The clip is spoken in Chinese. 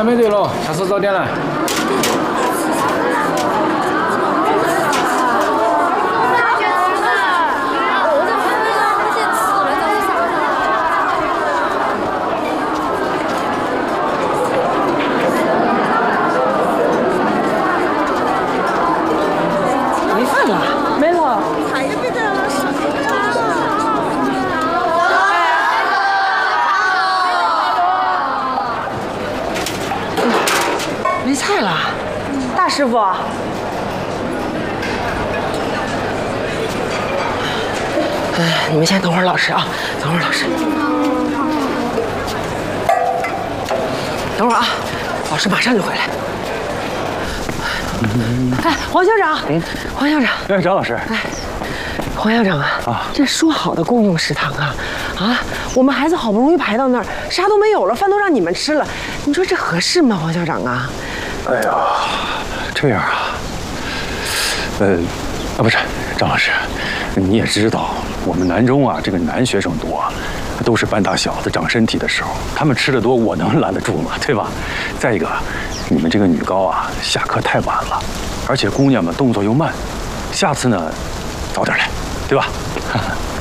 全没对喽，下次早点来。 没饭了，没了。 还是别在了，什么没菜了，大师傅。你们先等会儿老师啊，等会儿老师。等会儿啊，老师马上就回来。哎，黄校长，黄校长， 哎，张老师， 哎，黄校长啊，这说好的公用食堂啊，我们孩子好不容易排到那儿，啥都没有了，饭都让你们吃了，你说这合适吗，黄校长啊？ 哎呀，这样啊，不是，张老师，你也知道，我们南中啊，这个男学生多，都是半大小子长身体的时候，他们吃的多，我能拦得住吗？对吧？再一个，你们这个女高啊，下课太晚了，而且姑娘们动作又慢，下次呢，早点来，对吧？